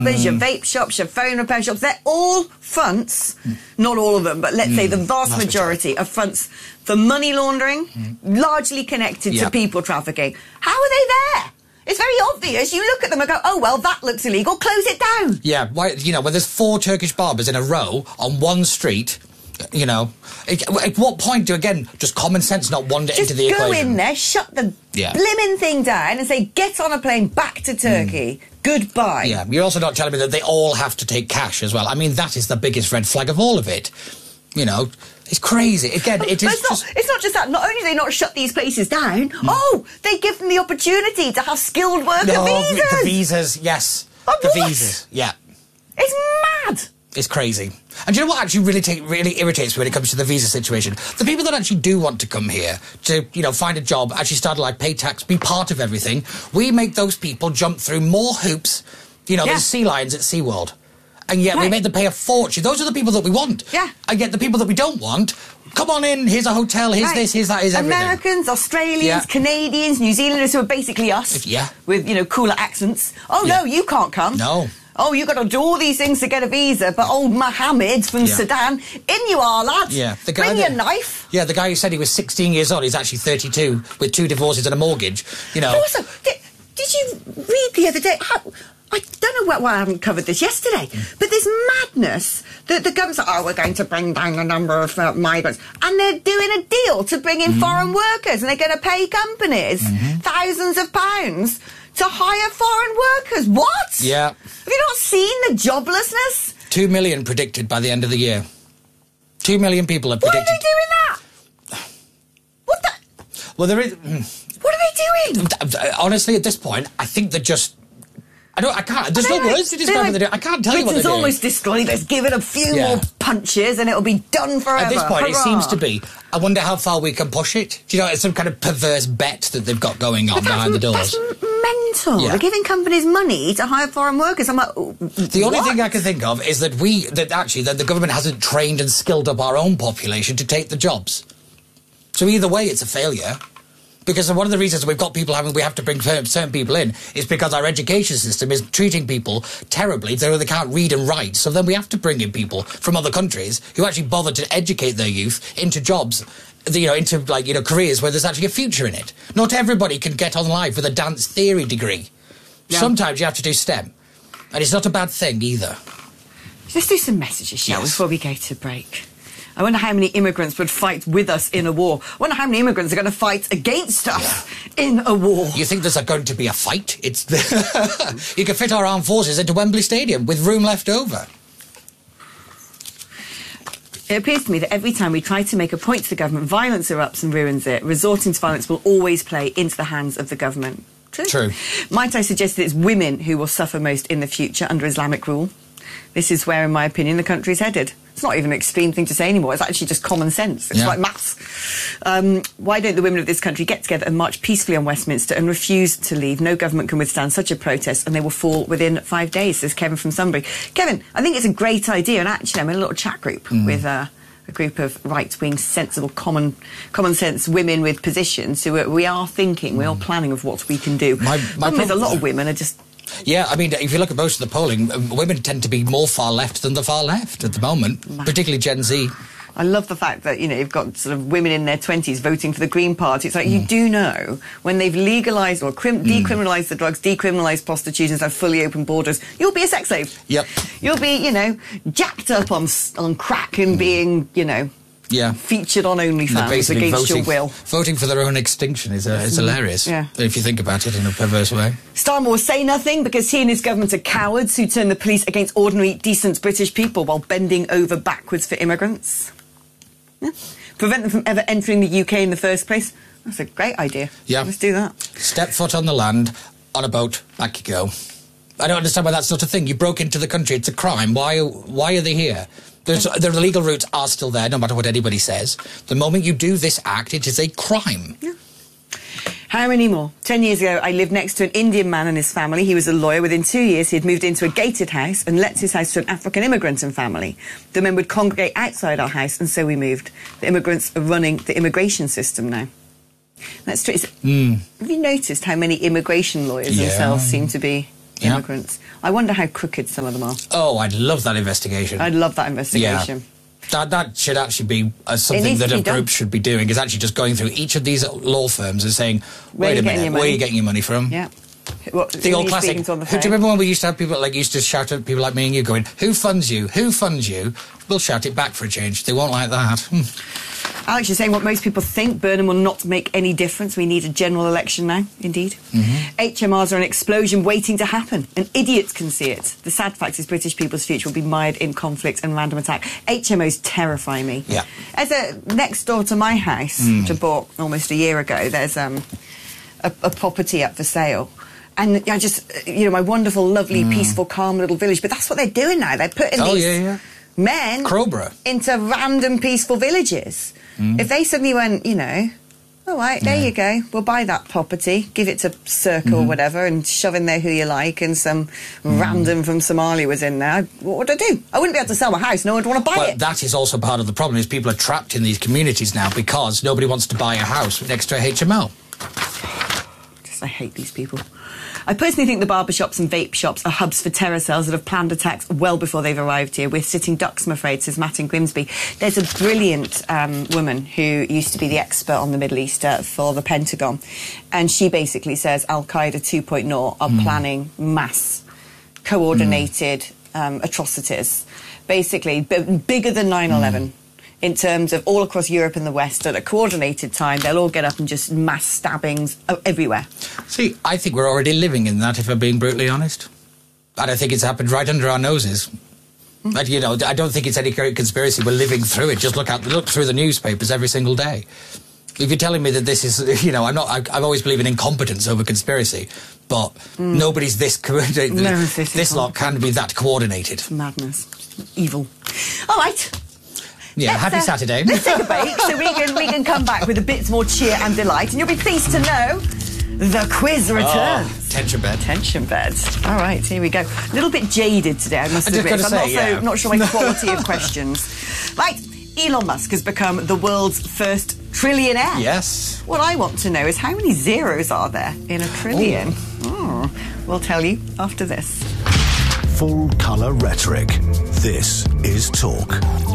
Your vape shops, your phone repair shops, they're all fronts, not all of them, but let's say the vast majority of fronts for money laundering, largely connected to people trafficking. How are they there? It's very obvious. You look at them and go, oh, well, that looks illegal, close it down. Yeah, why, you know, when there's 4 Turkish barbers in a row on one street, you know, at what point do, again, just common sense not wander into the equation? Just go in there, shut the blimmin' thing down and say, get on a plane back to Turkey. Goodbye. Yeah, you're also not telling me that they all have to take cash as well. I mean, that is the biggest red flag of all of it. You know, it's crazy. Again, it is it's not just that. Not only do they not shut these places down, they give them the opportunity to have skilled worker visas. The visas, yes. The visas, yeah. It's mad. It's crazy. And do you know what actually really irritates me when it comes to the visa situation? The people that actually do want to come here to, you know, find a job, actually start to, like, pay tax, be part of everything, we make those people jump through more hoops, you know, than sea lions at SeaWorld. And yet we make them pay a fortune. Those are the people that we want. Yeah. And yet the people that we don't want, come on in, here's a hotel, here's this, here's that, here's everything. Americans, Australians, Canadians, New Zealanders who are basically us. With, you know, cooler accents. Oh, no, you can't come. No. Oh, you've got to do all these things to get a visa, but old Mohammed from Sudan, in you are, lad. Yeah. Bring your knife. Yeah, the guy who said he was 16 years old, he's actually 32, with 2 divorces and a mortgage, you know. Also, did you read the other day, I don't know why I haven't covered this yesterday, but this madness that the government's like, oh, we're going to bring down the number of migrants, and they're doing a deal to bring in foreign workers, and they're going to pay companies thousands of pounds to hire foreign workers. What? Yeah. Have you not seen the joblessness? 2 million predicted by the end of the year. 2 million people are predicted. Why are they doing that? What the? Well, there is... What are they doing? Honestly, at this point, I think they're just... I can't... There's no words to describe what they're doing. I can't tell you what they're doing. Britain's almost destroyed. Let's give it a few more punches and it'll be done forever. At this point, it seems to be... I wonder how far we can push it. Do you know, it's some kind of perverse bet that they've got going on behind the doors. That's mental. They're giving companies money to hire foreign workers. I'm like, the only thing I can think of is that that the government hasn't trained and skilled up our own population to take the jobs. So either way, it's a failure. Because one of the reasons we've got people we have to bring certain people in is because our education system is treating people terribly. They can't read and write. So then we have to bring in people from other countries who actually bother to educate their youth into jobs, you know, into, like, you know, careers where there's actually a future in it. Not everybody can get on life with a dance theory degree. Yeah. Sometimes you have to do STEM. And it's not a bad thing either. Let's do some messages, shall we, before we go to break? I wonder how many immigrants would fight with us in a war. I wonder how many immigrants are going to fight against us in a war. You think there's going to be a fight? It's you can fit our armed forces into Wembley Stadium with room left over. It appears to me that every time we try to make a point to the government, violence erupts and ruins it. Resorting to violence will always play into the hands of the government. True. Might I suggest that it's women who will suffer most in the future under Islamic rule? This is where, in my opinion, the country's headed. It's not even an extreme thing to say anymore. It's actually just common sense. It's like maths. Why don't the women of this country get together and march peacefully on Westminster and refuse to leave? No government can withstand such a protest, and they will fall within 5 days, says Kevin from Sunbury. Kevin, I think it's a great idea, and actually I'm in a little chat group with a group of right-wing, sensible, common sense women with positions who we are thinking, we are planning of what we can do. My problem is a lot of women are just... Yeah, I mean, if you look at most of the polling, women tend to be more far left than the far left at the moment, particularly Gen Z. I love the fact that, you know, you've got sort of women in their 20s voting for the Green Party. It's like, you do know, when they've legalised or decriminalised the drugs, decriminalised prostitution, and fully open borders, you'll be a sex slave. Yep. You'll be, you know, jacked up on crack and being, you know... Yeah. Featured on OnlyFans against your will. Voting for their own extinction is hilarious. Yeah. If you think about it in a perverse way. Starmer will say nothing because he and his government are cowards who turn the police against ordinary, decent British people while bending over backwards for immigrants. Yeah. Prevent them from ever entering the UK in the first place. That's a great idea. Yeah. Let's do that. Step foot on the land, on a boat, back you go. I don't understand why that's not a thing. You broke into the country. It's a crime. Why are they here? The legal routes are still there, no matter what anybody says. The moment you do this act, it is a crime. Yeah. How many more? 10 years ago, I lived next to an Indian man and his family. He was a lawyer. Within 2 years, he had moved into a gated house and let his house to an African immigrant and family. The men would congregate outside our house, and so we moved. The immigrants are running the immigration system now. That's true. Have you noticed how many immigration lawyers themselves seem to be... immigrants. I wonder how crooked some of them are. Oh, I'd love that investigation. I'd love that investigation. Yeah. That should actually be something that a group should be doing, is actually just going through each of these law firms and saying, wait a minute, where are you getting your money from? Yeah. The old classic. Do you remember when we used to have people used to shout at people like me and you going, who funds you? Who funds you? We'll shout it back for a change. They won't like that. Alex, you're saying what most people think. Burnham will not make any difference. We need a general election now, indeed. HMRs are an explosion waiting to happen, and idiots can see it. The sad fact is British people's future will be mired in conflict and random attack. HMOs terrify me. Yeah. As next door to my house, which I bought almost a year ago, there's a property up for sale. And I just, my wonderful, lovely, peaceful, calm little village. But that's what they're doing now. They're putting these men into random, peaceful villages. If they suddenly went, all right, there you go, we'll buy that property, give it to Circle or whatever, and shove in there who you like, and some random from Somalia was in there, what would I do? I wouldn't be able to sell my house. No one would want to buy it. That is also part of the problem, is people are trapped in these communities now because nobody wants to buy a house next to a HMO. I hate these people. I personally think the barbershops and vape shops are hubs for terror cells that have planned attacks well before they've arrived here. We're sitting ducks, I'm afraid, says Matt in Grimsby. There's a brilliant woman who used to be the expert on the Middle East for the Pentagon, and she basically says Al-Qaeda 2.0 are planning mass, coordinated atrocities, basically bigger than 9/11. In terms of all across Europe and the West, at a coordinated time, they'll all get up and just mass stabbings everywhere. See, I think we're already living in that, if I'm being brutally honest. And I think it's happened right under our noses. But, I don't think it's any great conspiracy. We're living through it. Just look through the newspapers every single day. If you're telling me that this is, I've always believed in incompetence over conspiracy, but nobody's this this lot can't be that coordinated. Madness. Evil. All right. Yeah, happy Saturday. Let's take a break so we can come back with a bit more cheer and delight, and you'll be pleased to know the quiz returns. Tension bed. Tension bed. All right, here we go. A little bit jaded today, I must admit. I'm not sure my quality of questions. Right, Elon Musk has become the world's first trillionaire. Yes. What I want to know is how many zeros are there in a trillion? We'll tell you after this. Full colour rhetoric. This is Talk.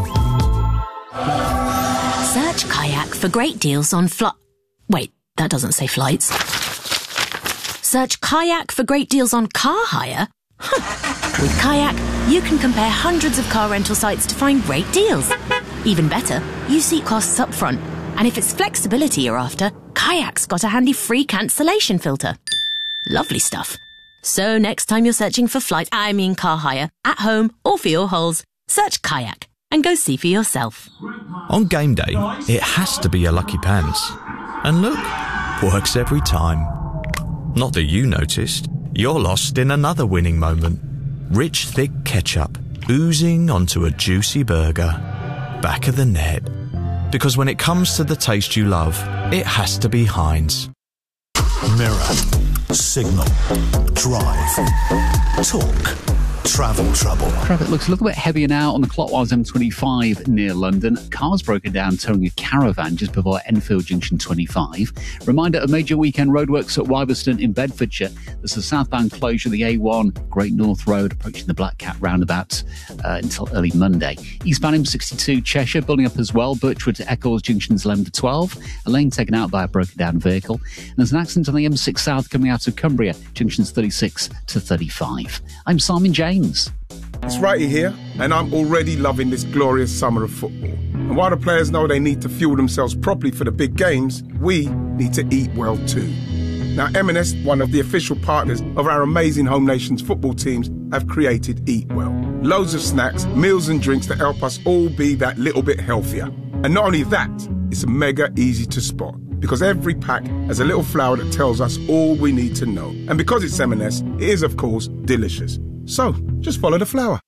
Search Kayak for great deals on Wait, that doesn't say flights. Search Kayak for great deals on car hire? With Kayak, you can compare hundreds of car rental sites to find great deals. Even better, you see costs up front. And if it's flexibility you're after, Kayak's got a handy free cancellation filter. Lovely stuff. So next time you're searching for car hire, at home or for your holes, search Kayak and go see for yourself. On game day, it has to be your lucky pants. And look, works every time. Not that you noticed, you're lost in another winning moment. Rich, thick ketchup oozing onto a juicy burger. Back of the net. Because when it comes to the taste you love, it has to be Heinz. Mirror, Signal, Drive, Talk. Travel trouble. Traffic looks a little bit heavier now on the clockwise M25 near London. Cars broken down towing a caravan just before Enfield Junction 25. Reminder of major weekend roadworks at Wyberston in Bedfordshire. There's a southbound closure of the A1 Great North Road approaching the Black Cat roundabout until early Monday. Eastbound M62 Cheshire building up as well. Birchwood to Eccles Junctions 11 to 12. A lane taken out by a broken down vehicle. And there's an accident on the M6 South coming out of Cumbria, Junctions 36 to 35. I'm Simon James. It's Righty here, and I'm already loving this glorious summer of football. And while the players know they need to fuel themselves properly for the big games, we need to eat well too. Now, M&S, one of the official partners of our amazing home nations football teams, have created Eat Well. Loads of snacks, meals and drinks to help us all be that little bit healthier. And not only that, it's mega easy to spot, because every pack has a little flower that tells us all we need to know. And because it's M&S, it is, of course, delicious. So, just follow the flower.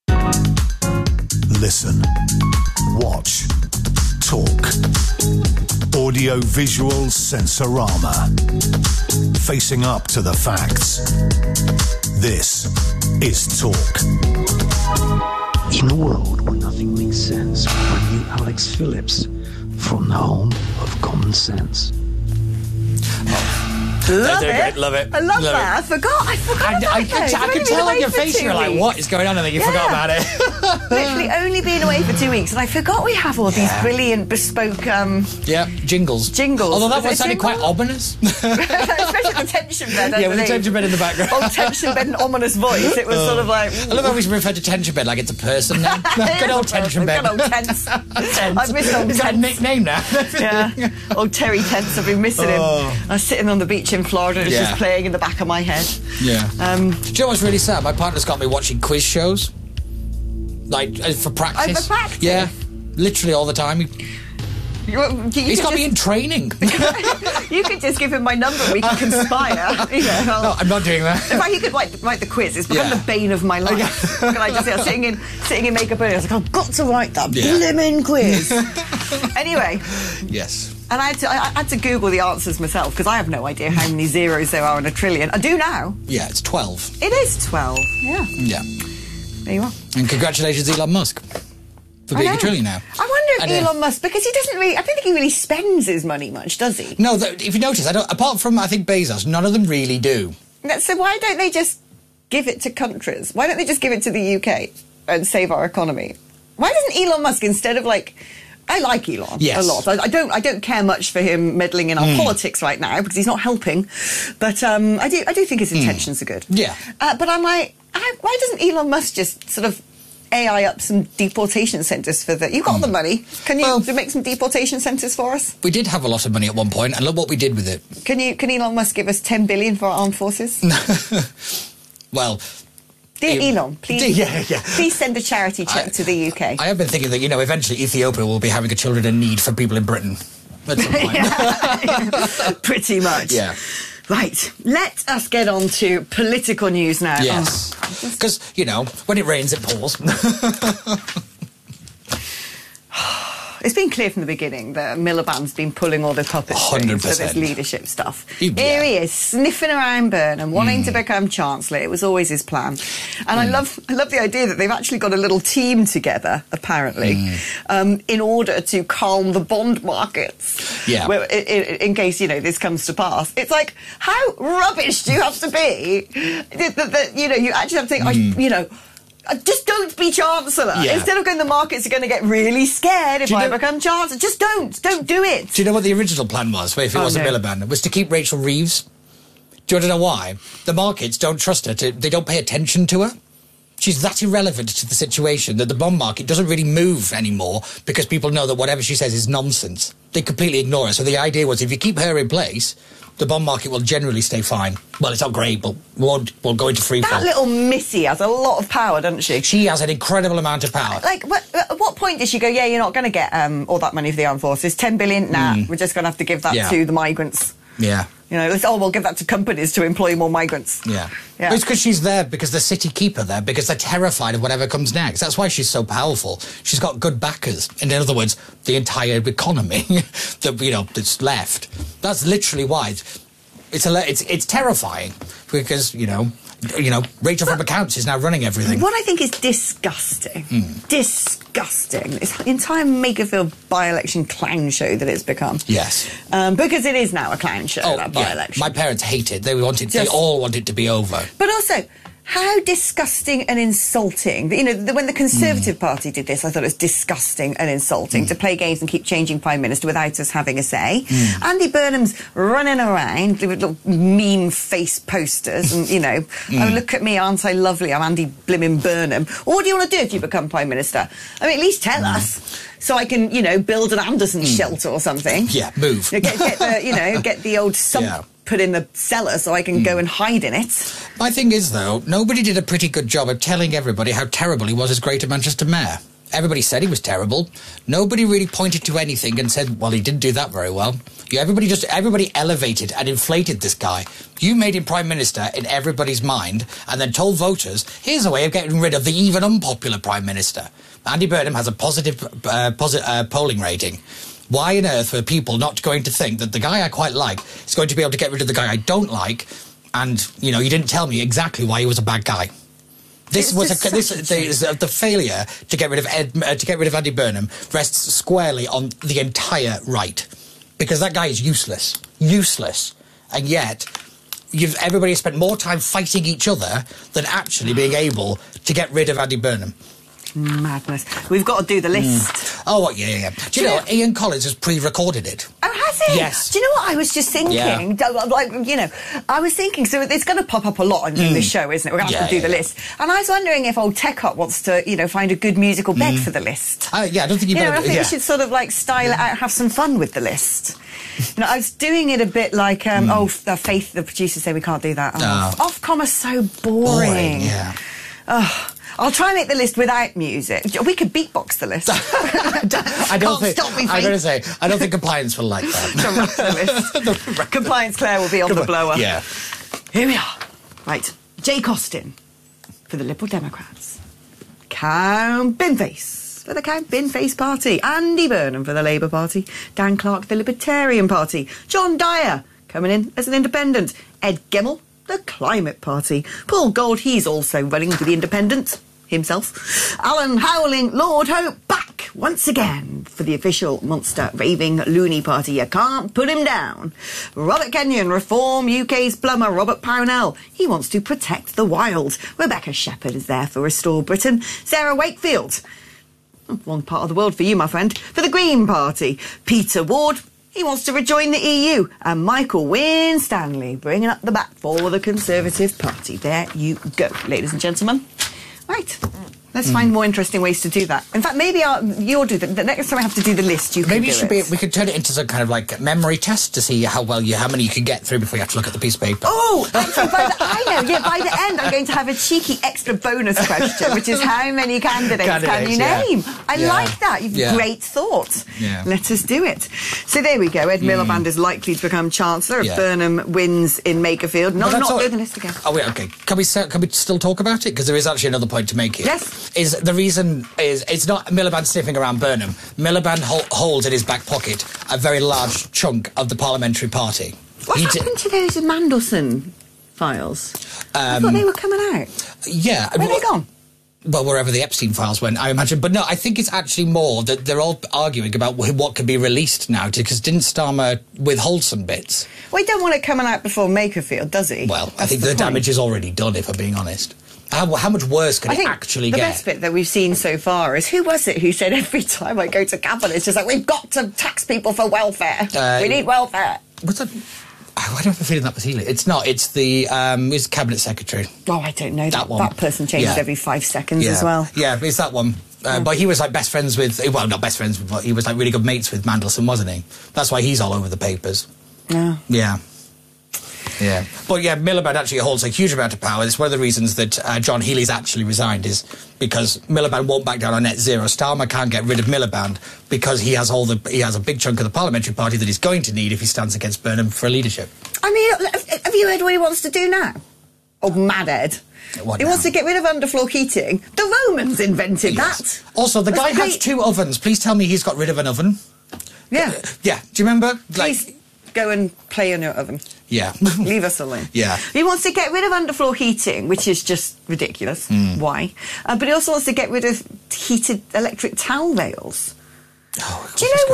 Listen, watch, talk. Audio-visual sensorama. Facing up to the facts. This is Talk. In a world where nothing makes sense, we're new Alex Phillips from the home of common sense. Love They're it. great. Love it. I love Love that. it. I forgot And about I those. could I've only been tell on away your for face, 2 you're like, weeks. what is going on? And then you forgot about it. Literally only been away for 2 weeks, and I forgot we have all these brilliant bespoke Yeah, jingles. Was Although that it one a sounded quite jingle? ominous. Especially the tension bed. Yeah, with the tension bed in the background. Oh, tension bed and ominous voice. It was sort of like. I love how we refer to tension bed like it's a person now. Good old tension bed. Good old tense. I've missed old He's got a tense. nickname now. Yeah. Old Terry Tense. I've been missing him. I was sitting on the beach in Florida and it's Yeah. just playing in the back of my head. Yeah. Do you know what's really sad? My partner's got me watching quiz shows. Like, for practice. Oh, for practice? Yeah. Literally all the time. He's got me in training. You could just give him my number and we can conspire. You know, No, I'm not doing that. in fact, you could write the quiz. It's become Yeah. the bane of my life. And I just sitting in makeup earlier. I was like, I've got to write that Yeah. blimmin' quiz. Anyway, Yes. and I had to Google the answers myself because I have no idea how many zeros there are in a trillion. I do now. Yeah, it's 12. It is 12. Yeah, Yeah. there you are. And congratulations, Elon Musk, for I being know. a trillion now. I wonder if And, Elon Musk, because he doesn't really, I don't think he really spends his money much, does he? No, if you notice, apart from, I think, Bezos, none of them really do. So why don't they just give it to countries? Why don't they just give it to the UK and save our economy? Why doesn't Elon Musk, instead of like, I like Elon Yes. a lot. I don't care much for him meddling in our politics right now because he's not helping. But I do think his intentions are good. Yeah. But I'm like, why doesn't Elon Musk just sort of AI up some deportation centres for the... You've got the money. Can you make some deportation centres for us? We did have a lot of money at one point, and look what we did with it. Can Elon Musk give us 10 billion for our armed forces? Well... Dear Elon, please, Yeah. please send a charity check to the UK. I have been thinking that, eventually Ethiopia will be having a children in need for people in Britain. At some point. Pretty much. Yeah. Right, let us get on to political news now. Yes. Because, when it rains, it pours. It's been clear from the beginning that Miliband's been pulling all the puppet strings for this 100%. leadership stuff. Yeah. Here he is, sniffing around Burnham, wanting to become Chancellor. It was always his plan. And I love the idea that they've actually got a little team together, apparently, in order to calm the bond markets. Yeah. In case, this comes to pass. It's like, how rubbish do you have to be? That you actually have to think, just don't be Chancellor. Yeah. Instead of going, the markets are going to get really scared if I become Chancellor. Just don't do it. Do you know what the original plan was, if it wasn't Miliband? It was to keep Rachel Reeves. Do you want to know why? The markets don't trust her. They don't pay attention to her. She's that irrelevant to the situation that the bond market doesn't really move anymore because people know that whatever she says is nonsense. They completely ignore her. So the idea was, if you keep her in place, the bond market will generally stay fine. Well, it's not great, but we'll go into free fall. That little Missy has a lot of power, doesn't she? She has an incredible amount of power. Like, at what point did she go, you're not going to get all that money for the armed forces? 10 billion? Nah, we're just going to have to give that to the migrants. Yeah. We'll give that to companies to employ more migrants. Yeah. But it's because she's there, because the city keep her there, because they're terrified of whatever comes next. That's why she's so powerful. She's got good backers. And in other words, the entire economy that's left. That's literally why. It's terrifying because, Rachel from Accounts is now running everything. What I think is disgusting, this entire Makerfield by-election clown show that it's become. Yes. Because it is now a clown show, that by-election. My parents hate it. They all want it to be over. But also, how disgusting and insulting. When the Conservative Party did this, I thought it was disgusting and insulting to play games and keep changing Prime Minister without us having a say. Andy Burnham's running around with little meme face posters and, oh, look at me, aren't I lovely? I'm Andy Blimmin' Burnham. Well, what do you want to do if you become Prime Minister? I mean, at least tell us. So I can, build an Anderson shelter or something. Yeah, move. Get the old sump put in the cellar so I can go and hide in it. My thing is, though, nobody did a pretty good job of telling everybody how terrible he was as Greater Manchester Mayor. Everybody said he was terrible. Nobody really pointed to anything and said, well, he didn't do that very well. Everybody elevated and inflated this guy. You made him Prime Minister in everybody's mind and then told voters, here's a way of getting rid of the even unpopular Prime Minister. Andy Burnham has a positive polling rating. Why on earth were people not going to think that the guy I quite like is going to be able to get rid of the guy I don't like? And, you didn't tell me exactly why he was a bad guy. The failure to get rid of Andy Burnham rests squarely on the entire right, because that guy is useless, and yet everybody spent more time fighting each other than actually being able to get rid of Andy Burnham. Madness. We've got to do the list. Oh, yeah. Do you know, Ian Collins has pre-recorded it. Oh, has he? Yes. Do you know what I was just thinking? Yeah. Like, you know, I was thinking, so it's going to pop up a lot in this show, isn't it? We're going to have to do the list. And I was wondering if old Tech Up wants to, you know, find a good musical bed for the list. Yeah, I don't think you better... I think we should sort of, like, style it out, have some fun with the list. You know, I was doing it a bit like, Faith, the producers say we can't do that. Ofcom are so boring. Yeah. Oh, I'll try and make the list without music. We could beatbox the list. I don't think compliance will like that. Compliance Claire will be on the blower. Yeah. Here we are. Right. Jake Austin for the Liberal Democrats. Count Binface for the Count Binface Party. Andy Burnham for the Labour Party. Dan Clark, the Libertarian Party. John Dyer coming in as an independent. Ed Gemmell, the Climate Party. Paul Gold, he's also running for the Independent himself. Alan Howling, Lord Hope, back once again for the official monster raving loony party. You can't put him down. Robert Kenyon, Reform UK's plumber. Robert Pownell, he wants to protect the wild. Rebecca Shepherd is there for Restore Britain. Sarah Wakefield, one part of the world for you, my friend, for the Green Party. Peter Ward, he wants to rejoin the EU. And Michael Winstanley bringing up the back for the Conservative Party. There you go, ladies and gentlemen. Right. Let's find more interesting ways to do that. In fact, maybe you'll do the next time I have to do the list. You can maybe do it. We could turn it into some kind of like memory test to see how many you can get through before you have to look at the piece of paper. Oh, actually, by the end, I'm going to have a cheeky extra bonus question, which is how many candidates can you name? I like that. You've great thought. Yeah. Let us do it. So there we go. Ed Miliband is likely to become Chancellor if Burnham wins in Makerfield. No, not doing the list again. Oh wait, okay. Can we still talk about it? Because there is actually another point to make here. Yes. Is the reason is it's not Miliband sniffing around Burnham. Miliband holds in his back pocket a very large chunk of the parliamentary party. What happened to those Mandelson files? I thought they were coming out. Yeah. Where are they gone? Well, wherever the Epstein files went, I imagine. But no, I think it's actually more that they're all arguing about what can be released now, because didn't Starmer withhold some bits? Well, he don't want it coming out before Makerfield, does he? Well, I think the damage is already done, if I'm being honest. How much worse can it actually get? The best bit that we've seen so far is, who was it who said every time I go to Cabinet, it's just like, we've got to tax people for welfare. We need welfare. What's that? I don't have a feeling that was Healy. It's not. It's the his Cabinet Secretary. Oh, I don't know. That one. That person changes every 5 seconds as well. Yeah, it's that one. But he was like best friends with, well, not best friends, but he was like really good mates with Mandelson, wasn't he? That's why he's all over the papers. Yeah. Yeah. Yeah. But yeah, Miliband actually holds a huge amount of power. It's one of the reasons that John Healy's actually resigned, is because Miliband won't back down on net zero. Starmer can't get rid of Miliband because he has a big chunk of the parliamentary party that he's going to need if he stands against Burnham for leadership. I mean, have you heard what he wants to do now? Oh, Mad Ed. He wants to get rid of underfloor heating. The Romans invented that. Also, the guy has 2 ovens. Please tell me he's got rid of an oven. Yeah. Yeah. Do you remember? Please go and play in your oven. Yeah. Leave us alone. Yeah. He wants to get rid of underfloor heating, which is just ridiculous. Why? But he also wants to get rid of heated electric towel rails. Oh, do you know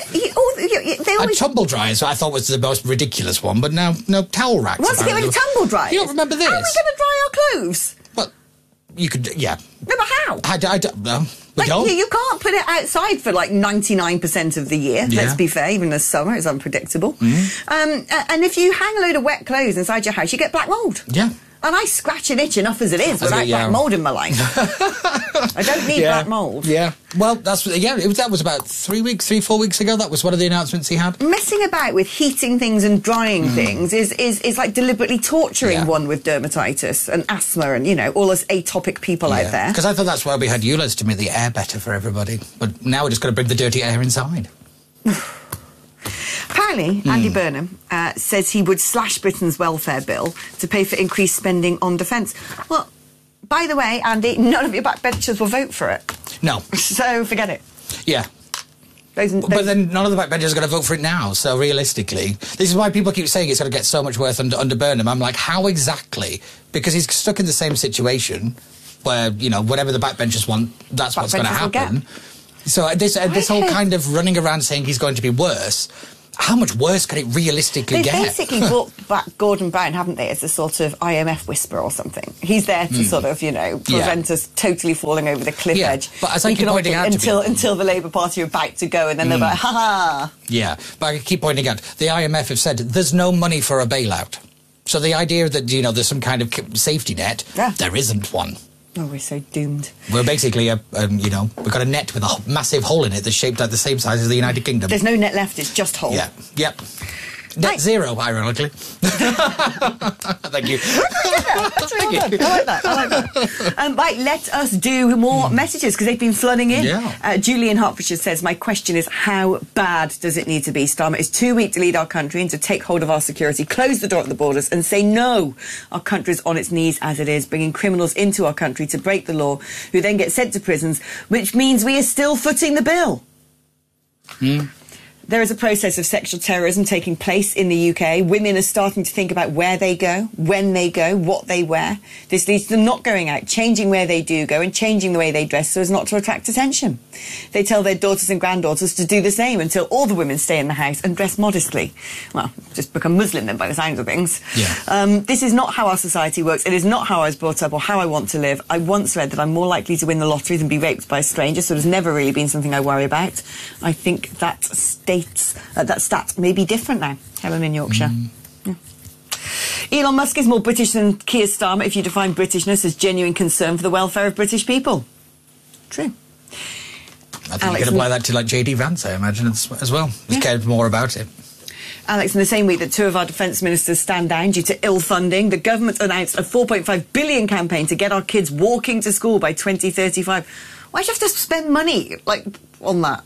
what? They always... tumble dryers, I thought, was the most ridiculous one, but now, no, towel racks. Wants to get rid of tumble dryers? You don't remember this? How are we going to dry our clothes? Well, you could, yeah. No, but how? I don't know. You can't put it outside for like 99% of the year, let's be fair, even the summer is unpredictable. And if you hang a load of wet clothes inside your house, you get black mould. Yeah. And I scratch and itch enough as it is without black mould in my life. I don't need black mould. Yeah. Well, that was about 4 weeks ago. That was one of the announcements he had. Messing about with heating things and drying things is like deliberately torturing one with dermatitis and asthma and, you know, all us atopic people out there. Because I thought that's why we had ULEZ, to make the air better for everybody. But now we're just going to bring the dirty air inside. Apparently, Andy Burnham says he would slash Britain's welfare bill to pay for increased spending on defence. Well, by the way, Andy, none of your backbenchers will vote for it. No. So forget it. Yeah. But then none of the backbenchers are going to vote for it now, so realistically. This is why people keep saying it's going to get so much worse under Burnham. I'm like, how exactly? Because he's stuck in the same situation where, you know, whatever the backbenchers want, that's what's going to happen. So this whole kind of running around saying he's going to be worse, how much worse can it realistically get? They basically brought back Gordon Brown, haven't they, as a sort of IMF whisperer or something. He's there to sort of, prevent us totally falling over the cliff edge. But as I keep pointing out until the Labour Party are about to go, and then they're like, ha-ha! Yeah, but I keep pointing out, the IMF have said there's no money for a bailout. So the idea that, there's some kind of safety net, there isn't one. Oh, we're so doomed. We're basically, we've got a net with a massive hole in it that's shaped like the same size as the United Kingdom. There's no net left, it's just hole. Yeah, yep. Net zero, ironically. Thank you. That's really good. I like that. Right, let us do more messages, because they've been flooding in. Yeah. Julie in Hertfordshire says, my question is, how bad does it need to be? Starmer is too weak to lead our country and to take hold of our security, close the door at the borders and say no. Our country's on its knees as it is, bringing criminals into our country to break the law, who then get sent to prisons, which means we are still footing the bill. There is a process of sexual terrorism taking place in the UK. Women are starting to think about where they go, when they go, what they wear. This leads to them not going out, changing where they do go and changing the way they dress so as not to attract attention. They tell their daughters and granddaughters to do the same until all the women stay in the house and dress modestly. Well, just become Muslim then by the sounds of things. Yeah. This is not how our society works. It is not how I was brought up or how I want to live. I once read that I'm more likely to win the lottery than be raped by a stranger, so it's never really been something I worry about. I think that stat may be different now. Helen in Yorkshire. Yeah. Elon Musk is more British than Keir Starmer if you define Britishness as genuine concern for the welfare of British people. True. I think you can apply that to like J.D. Vance, I imagine, as well. He cared more about it. Alex, in the same week that two of our defence ministers stand down due to ill funding, the government announced a £4.5 billion campaign to get our kids walking to school by 2035. Why do you have to spend money on that?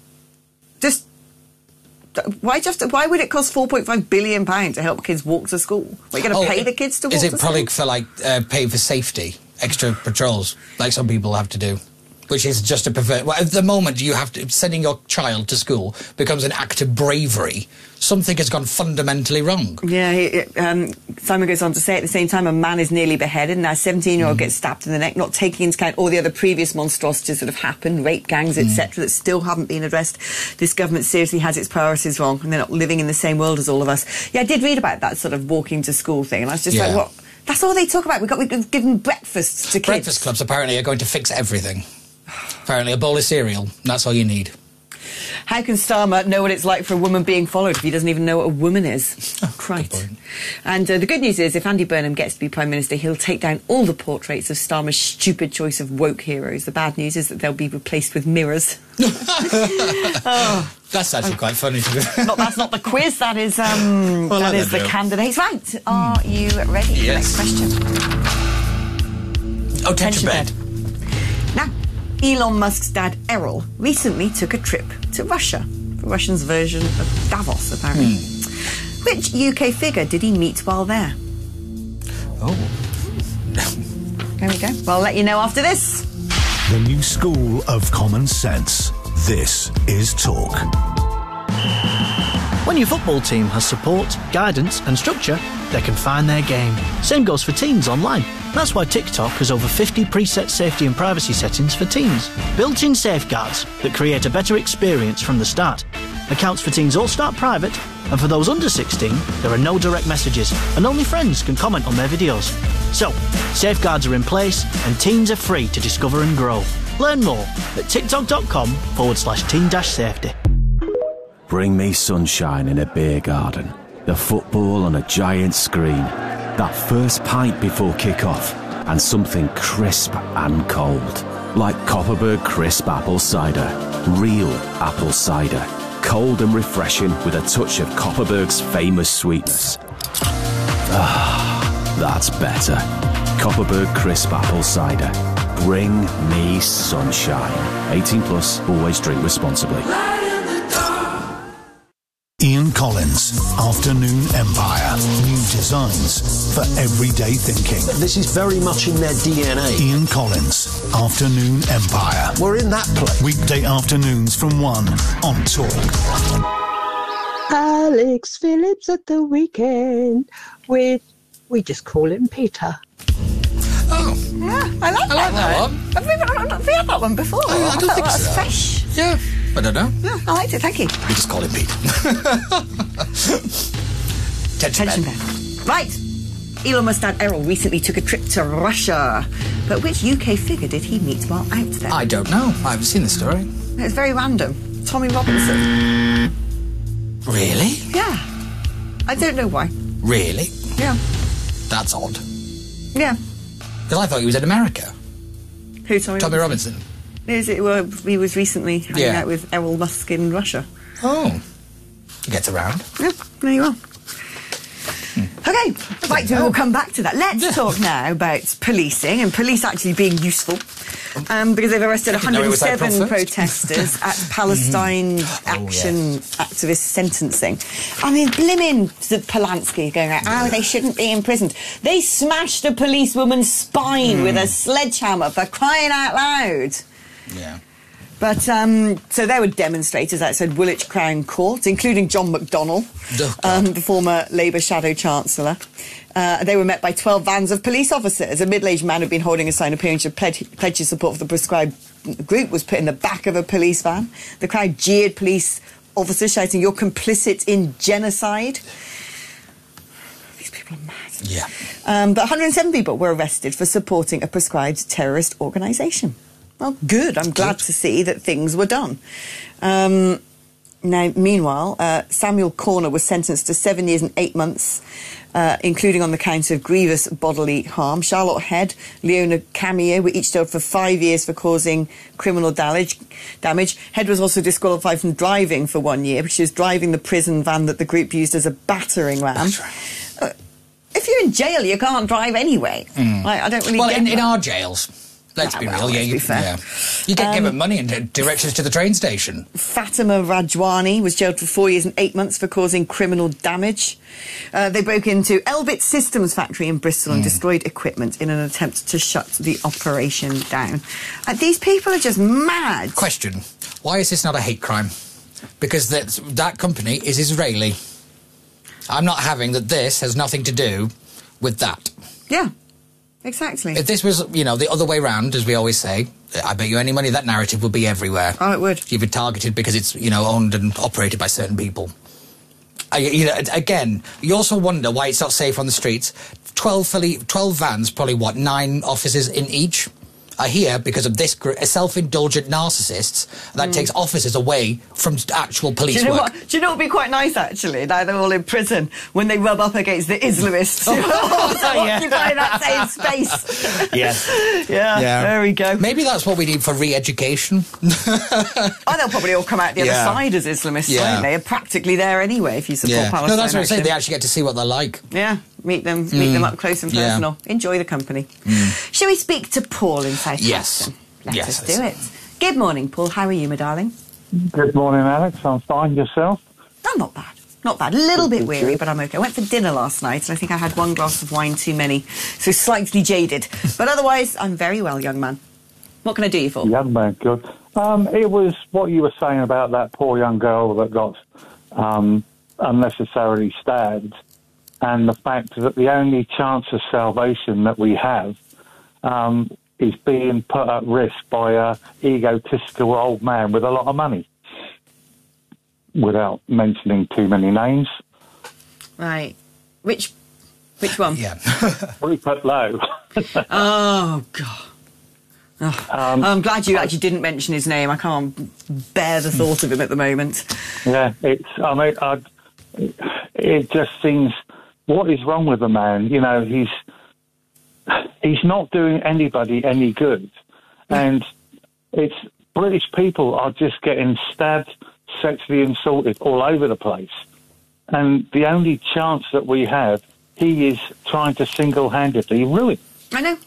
Why would it cost £4.5 billion to help kids walk to school? Are you going to pay the kids to walk to school? Is it probably for pay for safety, extra patrols, like some people have to do? Which is just to prevent... Well, at the moment, sending your child to school becomes an act of bravery. Something has gone fundamentally wrong. Yeah, Simon goes on to say, at the same time, a man is nearly beheaded, and now a 17-year-old gets stabbed in the neck, not taking into account all the other previous monstrosities that have happened, rape gangs, etc., that still haven't been addressed. This government seriously has its priorities wrong, and they're not living in the same world as all of us. Yeah, I did read about that sort of walking to school thing, and I was just like, what? That's all they talk about. We've given breakfasts to kids. Breakfast clubs, apparently, are going to fix everything. Apparently, a bowl of cereal, that's all you need. How can Starmer know what it's like for a woman being followed if he doesn't even know what a woman is? Oh, Christ. And the good news is, if Andy Burnham gets to be Prime Minister, he'll take down all the portraits of Starmer's stupid choice of woke heroes. The bad news is that they'll be replaced with mirrors. That's actually quite funny to me. That's not the quiz, that is, the candidates. Right, are you ready for the next question? Oh, attention bed. Now, Elon Musk's dad, Errol, recently took a trip to Russia, the Russians' version of Davos, apparently. Which UK figure did he meet while there? Oh. There we go. Well, I'll let you know after this. The new school of common sense. This is Talk. When your football team has support, guidance and structure, they can find their game. Same goes for teens online. That's why TikTok has over 50 preset safety and privacy settings for teens. Built-in safeguards that create a better experience from the start. Accounts for teens all start private, and for those under 16, there are no direct messages, and only friends can comment on their videos. So, safeguards are in place, and teens are free to discover and grow. Learn more at tiktok.com/teen-safety. Bring me sunshine in a beer garden, the football on a giant screen, that first pint before kick-off, and something crisp and cold. Like Copperberg Crisp Apple Cider. Real apple cider. Cold and refreshing with a touch of Copperberg's famous sweetness. Ah, that's better. Copperberg Crisp Apple Cider. Bring me sunshine. 18 plus, always drink responsibly. Ian Collins, Afternoon Empire. New designs for everyday thinking. This is very much in their DNA. Ian Collins, Afternoon Empire. We're in that place. Weekday afternoons from 1 on Talk. Alex Phillips at the weekend with, we just call him Peter. Oh. Yeah, I like that one. Have we had that one before? I don't think that's so. fresh. Yeah, I don't know. Yeah, I liked it, thank you. We just call him Pete. Tension Ben. Right. Elon Musk's dad Errol recently took a trip to Russia. But which UK figure did he meet while out there? I don't know. I haven't seen the story. It's very random. Tommy Robinson. Really? Yeah. I don't know why. Really? Yeah. That's odd. Yeah. Because I thought he was in America. Who, Tommy Robinson? He was recently hanging out with Errol Musk in Russia. Oh. He gets around. Yeah, there you are. Okay, right, we'll come back to that. Let's talk now about policing and police actually being useful. Because they've arrested 107 protesters at Palestine Action activist sentencing. I mean, blimmin' Polanski going out, they shouldn't be imprisoned. They smashed a policewoman's spine with a sledgehammer, for crying out loud. Yeah. But, so there were demonstrators outside Woolwich Crown Court, including John McDonnell, the former Labour Shadow Chancellor. They were met by 12 vans of police officers. A middle-aged man who'd been holding a sign appearing to pledge his support for the proscribed group was put in the back of a police van. The crowd jeered police officers, shouting, "You're complicit in genocide." These people are mad. Yeah. But 107 people were arrested for supporting a proscribed terrorist organisation. Well, good. I'm glad to see that things were done. Now, meanwhile, Samuel Corner was sentenced to 7 years and 8 months, including on the count of grievous bodily harm. Charlotte Head, Leona Cameo were each jailed for 5 years for causing criminal damage. Head was also disqualified from driving for 1 year because she was driving the prison van that the group used as a battering ram. That's right. If you're in jail, you can't drive anyway. I don't really get in our jails. Let's be real, be fair. Yeah. You get given money and directions to the train station. Fatima Rajwani was jailed for 4 years and 8 months for causing criminal damage. They broke into Elbit Systems factory in Bristol and destroyed equipment in an attempt to shut the operation down. These people are just mad. Question, why is this not a hate crime? Because that company is Israeli. I'm not having that this has nothing to do with that. Yeah. Exactly. If this was, the other way round, as we always say, I bet you any money that narrative would be everywhere. Oh, it would. You'd be targeted because it's, owned and operated by certain people. Again, you also wonder why it's not safe on the streets. 12 vans, probably 9 officers in each, are here because of this self-indulgent narcissists that takes officers away from actual police work. Do you know what would be quite nice, actually, now they're all in prison, when they rub up against the Islamists who are also occupying that same space? Yeah, there we go. Maybe that's what we need for re-education. They'll probably all come out the other side as Islamists, won't they? They're practically there anyway if you support Palestine. No, that's what I'm saying. Action. They actually get to see what they're like. Yeah, meet them up close and personal. Enjoy the company. Shall we speak to Paul in Southampton? Yes. Let us do it. Good morning, Paul. How are you, my darling? Good morning, Alex. I'm fine. Yourself? Oh, not bad. Not bad. A little bit weary, but I'm okay. I went for dinner last night, and I think I had 1 glass of wine too many, so slightly jaded. But otherwise, I'm very well, young man. What can I do you for? Young man, good. It was what you were saying about that poor young girl that got unnecessarily stabbed, and the fact that the only chance of salvation that we have is being put at risk by a egotistical old man with a lot of money, without mentioning too many names. Right. Which one? Yeah. Rupert Lowe. Oh, God. Oh. I'm glad you actually didn't mention his name. I can't bear the thought of him at the moment. Yeah, it just seems, what is wrong with the man? He's not doing anybody any good. And it's British people are just getting stabbed, sexually assaulted all over the place. And the only chance that we have, he is trying to single-handedly ruin. I know.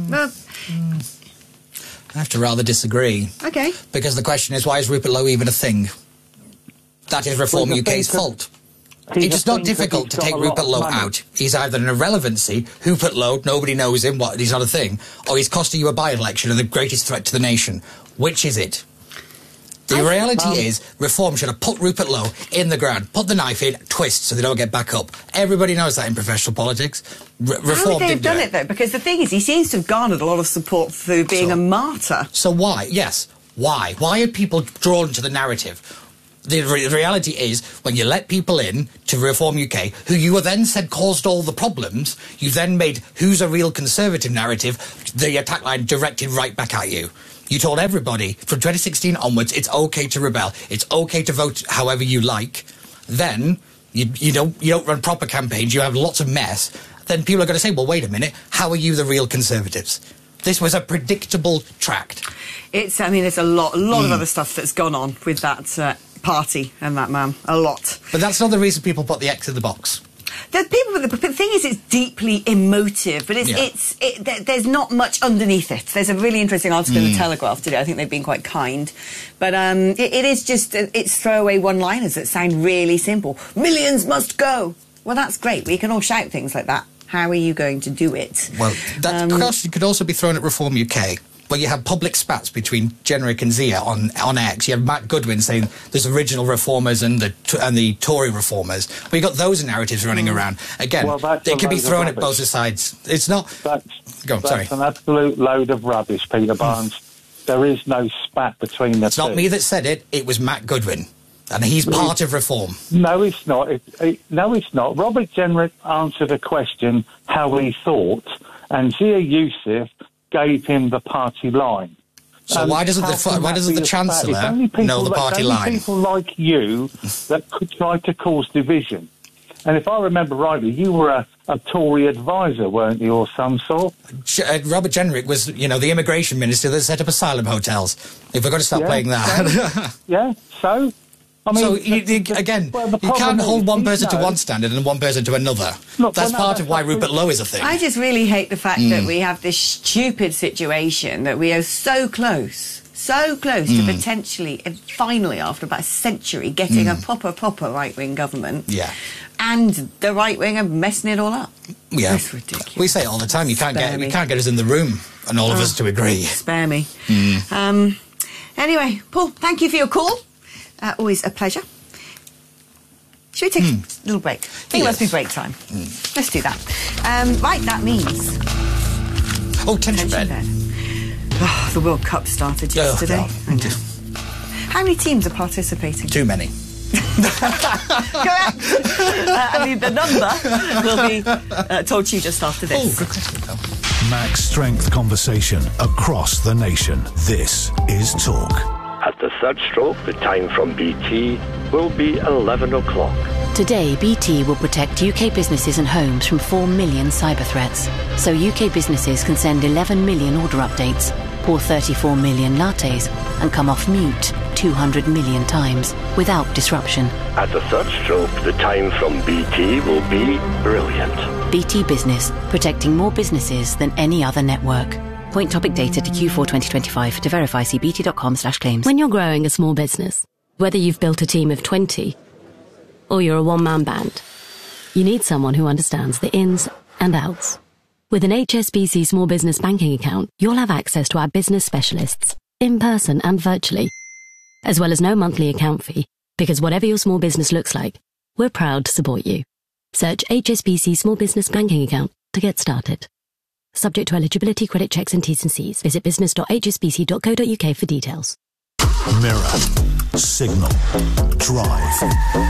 I have to rather disagree. Okay. Because the question is, why is Rupert Lowe even a thing? That is Reform UK's fault. It's just not difficult to take Rupert Lowe out. He's either an irrelevancy, Rupert Lowe, nobody knows him, he's not a thing, or he's costing you a by-election and the greatest threat to the nation. Which is it? The reality is, reform should have put Rupert Lowe in the ground, put the knife in, twist so they don't get back up. Everybody knows that in professional politics. Reform How would they have done do it, though? Because the thing is, he seems to have garnered a lot of support through being a martyr. So why? Yes. Why? Why are people drawn to the narrative? The reality is, when you let people in to Reform UK, who you were then said caused all the problems, you then made who's a real conservative narrative, the attack line directed right back at you. You told everybody from 2016 onwards it's okay to rebel, it's okay to vote however you like. Then you don't run proper campaigns, you have lots of mess. Then people are going to say, well, wait a minute, how are you the real Conservatives? This was a predictable tract. There's a lot of other stuff that's gone on with that party and that man. A lot. But that's not the reason people put the X in the box. The thing is, it's deeply emotive, but there's not much underneath it. There's a really interesting article in the Telegraph today. I think they've been quite kind, but it is just it's throwaway one-liners that sound really simple. Millions must go. Well, that's great. We can all shout things like that. How are you going to do it? Well, that question could also be thrown at Reform UK. Well, you have public spats between Jenrick and Zia on X. You have Matt Goodwin saying there's original reformers and the Tory reformers. Well, you've got those narratives running around. Again, they can be thrown at both sides. It's not... That's an absolute load of rubbish, Peter Barnes. There is no spat between the two. It's not me that said it. It was Matt Goodwin. And he's part of reform. No, it's not. No, it's not. Robert Jenrick answered a question how he thought, and Zia Youssef gave him the party line. So why doesn't the Chancellor know the party line? People like you that could try to cause division. And if I remember rightly, you were a Tory advisor, weren't you, or some sort? Robert Jenrick was, the immigration minister that set up asylum hotels. If we're going to start playing that. So... you can't hold one person to one standard and one person to another. That's part of why Rupert Lowe is a thing. I just really hate the fact that we have this stupid situation that we are so close to potentially, finally, after about a century, getting a proper right-wing government. Yeah. And the right-wing are messing it all up. Yeah. It's ridiculous. We say it all the time, you can't get us in the room and all of us to agree. Spare me. Anyway, Paul, thank you for your call. Always a pleasure. Should we take a little break? I think it must be break time. Let's do that. Right, that means... Tension bed. Oh, the World Cup started yesterday. I know. How many teams are participating? Too many. Correct. The number will be told to you just after this. Good question. Max Strength conversation across the nation. This is Talk. At the third stroke, the time from BT will be 11 o'clock. Today, BT will protect UK businesses and homes from 4 million cyber threats. So UK businesses can send 11 million order updates, pour 34 million lattes, and come off mute 200 million times without disruption. At the third stroke, the time from BT will be brilliant. BT Business, protecting more businesses than any other network. Point topic data to Q4 2025. To verify, see bt.com/claims. When you're growing a small business, whether you've built a team of 20 or you're a one-man band, you need someone who understands the ins and outs. With an HSBC Small Business Banking account, you'll have access to our business specialists, in person and virtually, as well as no monthly account fee, because whatever your small business looks like, we're proud to support you. Search HSBC Small Business Banking account to get started. Subject to eligibility, credit checks and T's and C's. Visit business.hsbc.co.uk for details. Mirror, Signal, Drive,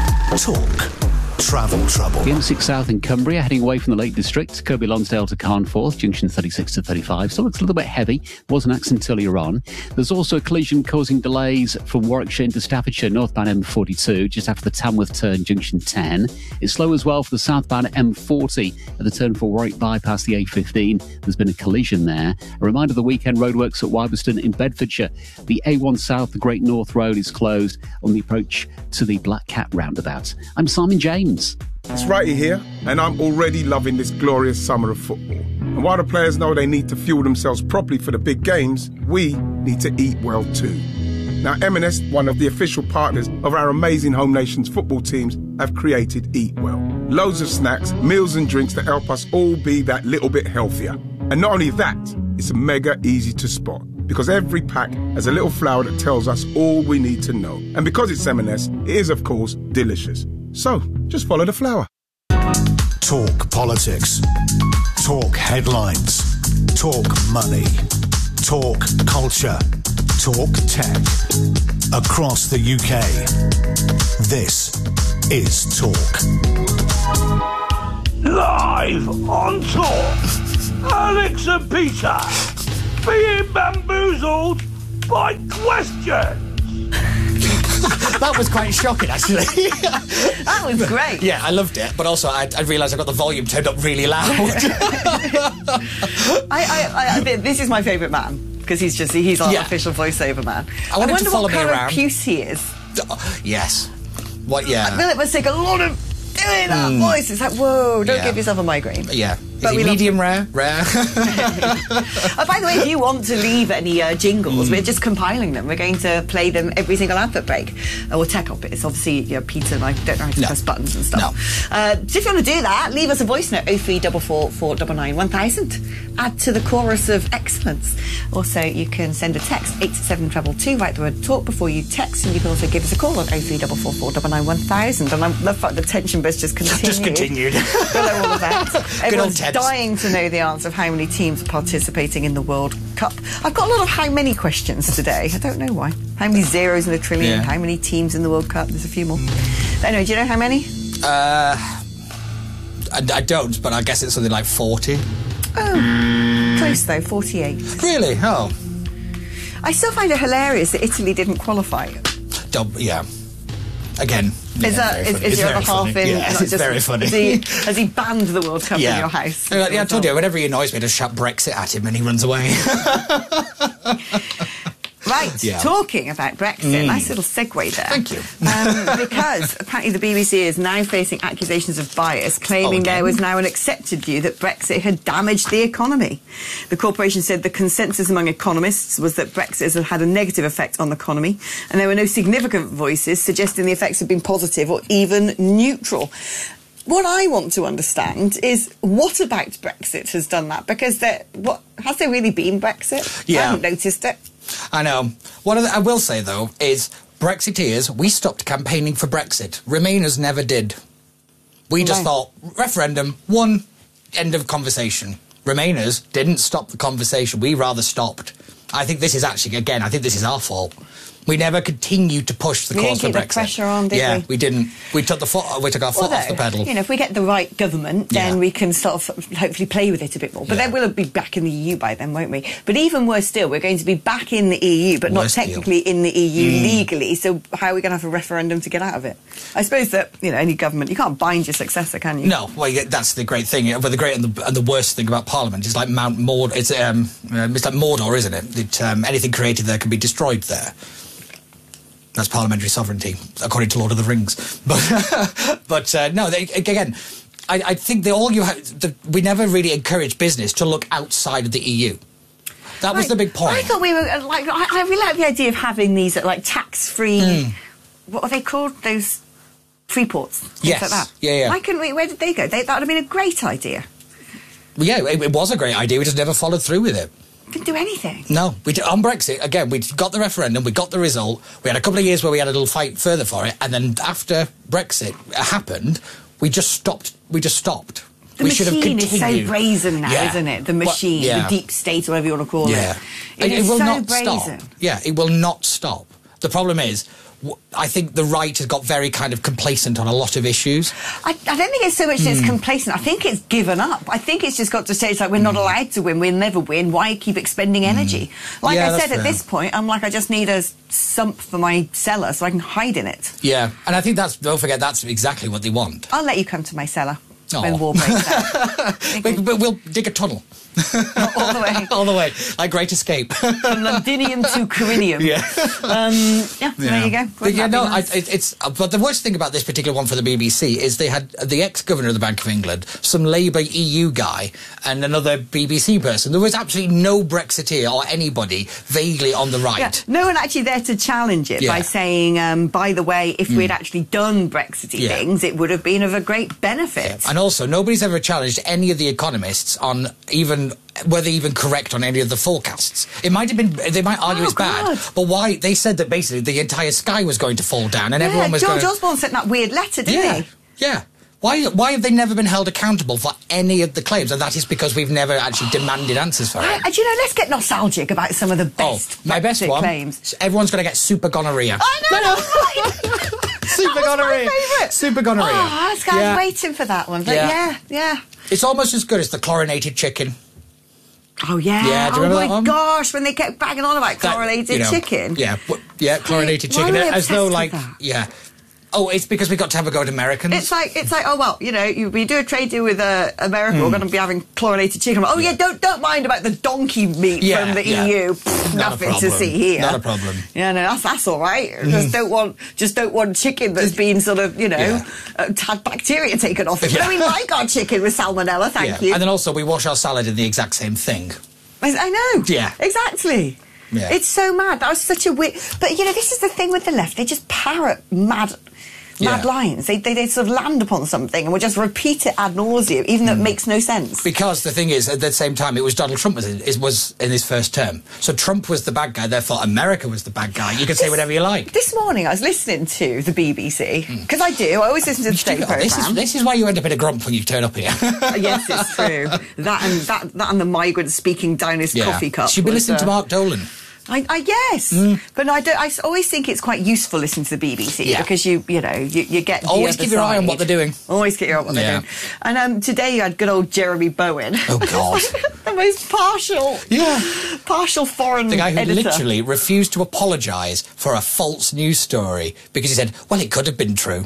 Talk, Travel Trouble. The M6 South in Cumbria, heading away from the Lake District, Kirby Lonsdale to Carnforth, junction 36 to 35. Still looks a little bit heavy. Was an accident earlier on. There's also a collision causing delays from Warwickshire into Staffordshire, northbound M42, just after the Tamworth turn, junction 10. It's slow as well for the southbound M40 at the turn for Warwick bypass the A15. There's been a collision there. A reminder of the weekend roadworks at Wyberston in Bedfordshire. The A1 South, the Great North Road, is closed on the approach to the Black Cat roundabout. I'm Simon James. It's Righty here, and I'm already loving this glorious summer of football. And while the players know they need to fuel themselves properly for the big games, we need to eat well too. Now, M&S, one of the official partners of our amazing Home Nations football teams, have created Eat Well. Loads of snacks, meals and drinks that help us all be that little bit healthier. And not only that, it's mega easy to spot. because every pack has a little flower that tells us all we need to know. And because it's M&S, it is, of course, delicious. So, just follow the flower. Talk politics. Talk headlines. Talk money. Talk culture. Talk tech. Across the UK. This is Talk. Live on Talk. Alex and Peter being bamboozled by questions. That was quite shocking, actually. That was great. Yeah, I loved it, but also I realised I got the volume turned up really loud. This is my favourite man, because he's our official voiceover man. I wonder what kind of Puce he is. Yes. What? Yeah. I feel it must take a lot of doing that voice. It's like, whoa, don't give yourself a migraine. Yeah. But Is he medium rare? Rare. By the way, if you want to leave any jingles, we're just compiling them. We're going to play them every single advert break. Or tech op bits. Obviously, Peter and I don't know how to press buttons and stuff. So if you want to do that, leave us a voice note, 0344 499 1000. Add to the chorus of excellence. Also, you can send a text, 87722, write the word talk before you text, and you can also give us a call on 0344 499 1000. And I love the fact the tension buzz just continued. Just continued. Below all of that. Everyone's Good old dying to know the answer of how many teams are participating in the World Cup. I've got a lot of how many questions today. I don't know why. How many zeros in a trillion? Yeah. How many teams in the World Cup? There's a few more. But anyway, do you know how many? I don't, but I guess it's something like 40. Oh, close though, 48. Really? Oh. I still find it hilarious that Italy didn't qualify. Yeah. Again. Is your other half in? Yeah, it's very funny. Has he banned the World Cup in your house? I told you, whenever he annoys me, I just shout Brexit at him and he runs away. Right, talking about Brexit, nice little segue there. Thank you. Because apparently the BBC is now facing accusations of bias, claiming there was now an accepted view that Brexit had damaged the economy. The corporation said the consensus among economists was that Brexit had had a negative effect on the economy, and there were no significant voices suggesting the effects had been positive or even neutral. What I want to understand is what about Brexit has done that? Because has there really been Brexit? Yeah. I haven't noticed it. I know. What I will say, though, is Brexiteers, we stopped campaigning for Brexit. Remainers never did. We just thought, referendum, one, end of conversation. Remainers didn't stop the conversation. We rather stopped. I think this is actually, again, I think this is our fault. We never continued to push the cause for Brexit. We didn't keep the pressure on, did we? Yeah, we didn't. We took our foot off the pedal. If we get the right government, then we can sort of hopefully play with it a bit more. But then we'll be back in the EU by then, won't we? But even worse still, we're going to be back in the EU, but not technically in the EU legally. So how are we going to have a referendum to get out of it? I suppose that, any government, you can't bind your successor, can you? No, well, that's the great thing. But the great and the worst thing about Parliament is like Mount Mordor. It's like Mordor, isn't it? Anything created there can be destroyed there. That's parliamentary sovereignty, according to Lord of the Rings. But again, I think we never really encouraged business to look outside of the EU. That was the big point. I thought we were I really like the idea of having these tax-free. What are they called? Those free ports. Yes. Like that. Yeah. Why couldn't we? Where did they go? That would have been a great idea. Well, yeah, it was a great idea. We just never followed through with it. Couldn't do anything. No, on Brexit, again, we got the referendum, we got the result, we had a couple of years where we had a little fight further for it, and then after Brexit happened, we just stopped. The machine is so brazen now, isn't it? The machine, the deep state, whatever you want to call it. It will not stop. Yeah, it will not stop. The problem is, I think the right has got very kind of complacent on a lot of issues. I don't think it's so much that it's complacent. I think it's given up. I think it's just got to say, it's like, we're not allowed to win. We'll never win. Why keep expending energy? Like I said, at this point, I'm like, I just need a sump for my cellar so I can hide in it. Yeah, and I think don't forget, that's exactly what they want. I'll let you come to my cellar when war breaks out. But we'll dig a tunnel. All the way. All the way. Like Great Escape. From Londinium to Corinium. There you go. But the worst thing about this particular one for the BBC is they had the ex-governor of the Bank of England, some Labour EU guy, and another BBC person. There was absolutely no Brexiteer or anybody vaguely on the right. Yeah, no one actually there to challenge it by saying, by the way, if we'd actually done Brexity things, it would have been of a great benefit. Yeah. And also, nobody's ever challenged any of the economists on even were they even correct on any of the forecasts? It might have been. They might argue it's bad, but why? They said that basically the entire sky was going to fall down, and everyone was. George Osborne sent that weird letter, didn't he? Yeah. Why have they never been held accountable for any of the claims? And that is because we've never actually demanded answers for it. Do you know, let's get nostalgic about some of the best my best one, claims. Everyone's going to get super gonorrhea. I know! Super gonorrhea. My favourite. Super gonorrhea. I was waiting for that one. But yeah. It's almost as good as the chlorinated chicken. Oh, yeah. Yeah, do you remember that one? Oh, my gosh, when they kept banging on about chlorinated chicken. Yeah, chlorinated chicken. As though, like, Oh, it's because we got to have a go at Americans. It's like, oh well, we do a trade deal with America. We're going to be having chlorinated chicken. Oh yeah, don't mind about the donkey meat from the EU. Nothing to see here. Not a problem. Yeah, no, that's all right. Just don't want chicken that's been sort of had bacteria taken off it. But we like our chicken with salmonella. Thank you. And then also we wash our salad in the exact same thing. I know. Yeah. Exactly. Yeah. It's so mad. That was such a weird. But this is the thing with the left. They just parrot mad lines. They sort of land upon something and will just repeat it ad nauseum, even though it makes no sense. Because the thing is, at the same time, it was Donald Trump was in his first term. So Trump was the bad guy, therefore America was the bad guy. You can say whatever you like. This morning I was listening to the BBC, because I always listen to the state programme. This is why you end up in a grump when you turn up here. Yes, it's true. That and the migrant speaking down his coffee cup. Should be listening to Mark Dolan. I guess, but I always think it's quite useful listening to the BBC because you get the always other keep your eye side. on what they're doing. Always keep your eye on what they're doing. And today you had good old Jeremy Bowen. Oh God, the most partial foreign the guy who editor. literally refused to apologise for a false news story because he said, "Well, it could have been true."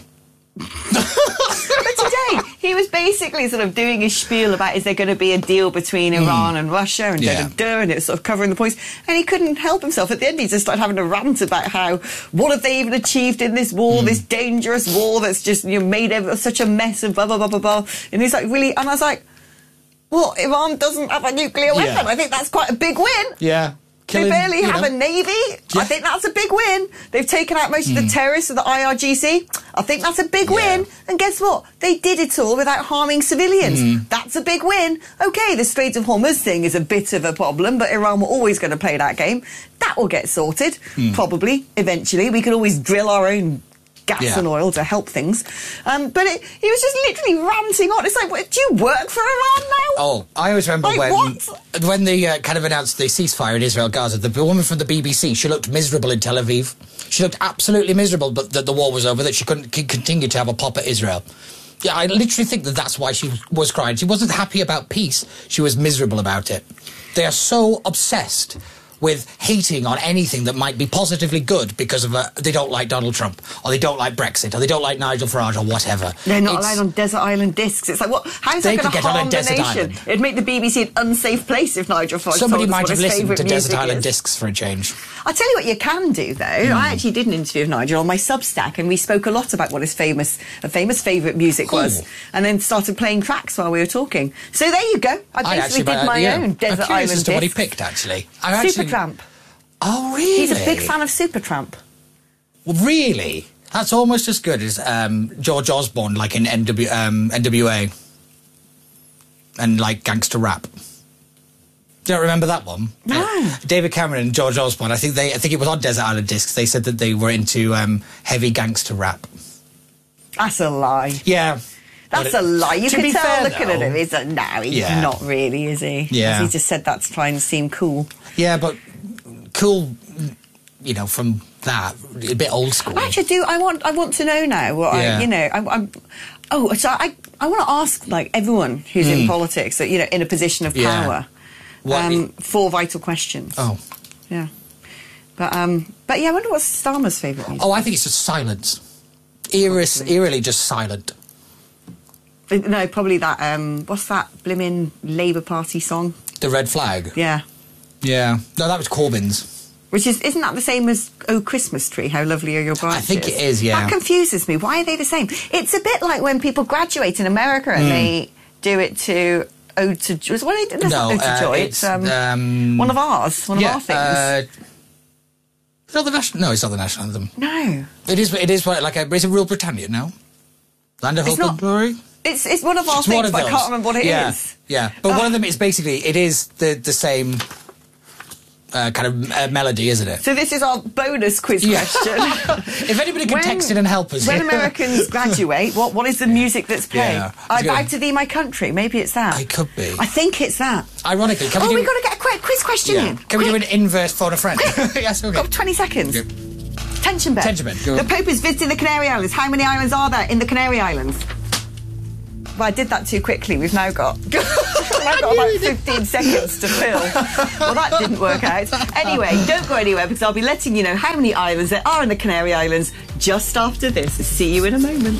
But today he was basically sort of doing a spiel about is there going to be a deal between Iran and Russia and and it was sort of covering the points, and he couldn't help himself. At the end he just started having a rant about how what have they even achieved in this war, this dangerous war that's just made such a mess of blah blah blah blah blah. And he's like, really? And I was like, well, Iran doesn't have a nuclear weapon. I think that's quite a big win. Yeah. They barely have a navy. I think that's a big win. They've taken out most of the terrorists of the IRGC. I think that's a big win. And guess what? They did it all without harming civilians. That's a big win. Okay, the Strait of Hormuz thing is a bit of a problem, but Iran were always going to play that game. That will get sorted, probably, eventually. We could always drill our own gas and oil to help things. But he was just literally ranting on. It's like, do you work for Iran now? Oh, I always remember when they kind of announced the ceasefire in Israel, Gaza, the woman from the BBC, she looked miserable in Tel Aviv. She looked absolutely miserable that the war was over, that she couldn't continue to have a pop at Israel. Yeah, I literally think that's why she was crying. She wasn't happy about peace. She was miserable about it. They are so obsessed with hating on anything that might be positively good because of they don't like Donald Trump, or they don't like Brexit, or they don't like Nigel Farage, or whatever. They're not allowed on desert island discs. It's like, how's that going to harm the nation? Island. It'd make the BBC an unsafe place if Nigel Farage Somebody might have listened to Desert Island Discs for a change. I'll tell you what you can do, though. I actually did an interview with Nigel on my Substack, and we spoke a lot about what his famous favourite music was, and then started playing tracks while we were talking. So there you go. I basically did my own Desert Island discs. What he picked, actually. Supertramp. Oh, really? He's a big fan of Supertramp. Well, really? That's almost as good as George Osborne, like in NWA. And, like, gangster rap. Do you not remember that one? No. David Cameron and George Osborne, I think it was on Desert Island Discs, they said that they were into heavy gangster rap. That's a lie. Yeah. That's a lie. You can tell looking at him. He's not really, is he? Yeah. He just said that to try and seem cool. Yeah, but cool, from that, a bit old school. Actually, I want to know now what I want to ask, like, everyone who's in politics, that, in a position of power, 4 vital questions. Oh. Yeah. But yeah, I wonder what's Starmer's favourite music. Oh, I think it's just silence. Eerily just silent. No, probably that, what's that blimmin' Labour Party song? The Red Flag? Yeah. Yeah. No, that was Corbyn's. Which isn't that the same as Oh Christmas Tree, How Lovely Are Your Branches? I think it is, yeah. That confuses me. Why are they the same? It's a bit like when people graduate in America and they do it to Ode to Joy. Ode to Joy. It's one of ours, one of our things. It's not the national. No, it's not the national anthem. No. It is like it's a Real Britannia, no? Land of Hope and Glory? It's one of our things, but I can't remember what it is. Yeah, but one of them is basically, it is the same kind of melody, isn't it? So this is our bonus quiz question. If anybody can text in and help us. When Americans graduate, what is the music that's played? Yeah, I Bag to Thee My Country. Maybe it's that. It could be. I think it's that. Ironically, we've got to get a quick quiz question in. Can we do an inverse phone a friend? Yes, okay. Got 20 seconds. Yep. Tension bed. The Pope is visiting the Canary Islands. How many islands are there in the Canary Islands? Well, I did that too quickly. We've now got about 15 seconds to fill. Well, that didn't work out. Anyway, don't go anywhere because I'll be letting you know how many islands there are in the Canary Islands just after this. See you in a moment.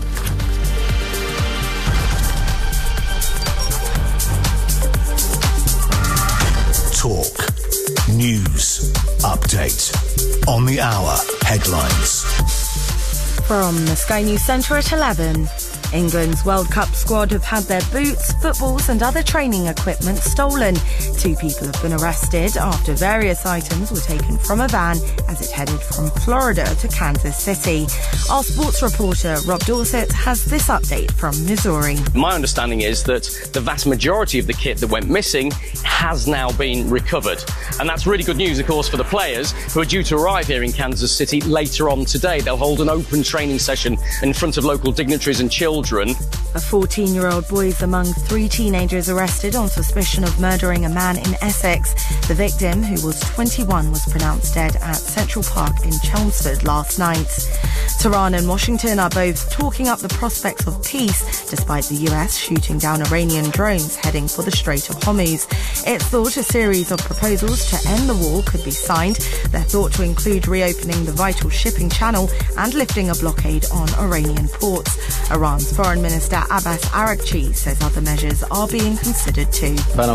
Talk. News. Update. On the hour. Headlines. From the Sky News Centre at 11. England's World Cup squad have had their boots, footballs and other training equipment stolen. 2 people have been arrested after various items were taken from a van as it headed from Florida to Kansas City. Our sports reporter Rob Dorset has this update from Missouri. My understanding is that the vast majority of the kit that went missing has now been recovered. And that's really good news, of course, for the players who are due to arrive here in Kansas City later on today. They'll hold an open training session in front of local dignitaries and children. A 14-year-old boy is among 3 teenagers arrested on suspicion of murdering a man in Essex. The victim, who was 21, was pronounced dead at Central Park in Chelmsford last night. Tehran and Washington are both talking up the prospects of peace, despite the US shooting down Iranian drones heading for the Strait of Hormuz. It's thought a series of proposals to end the war could be signed. They're thought to include reopening the vital shipping channel and lifting a blockade on Iranian ports. Iran's Foreign Minister Abbas Araghchi says other measures are being considered too.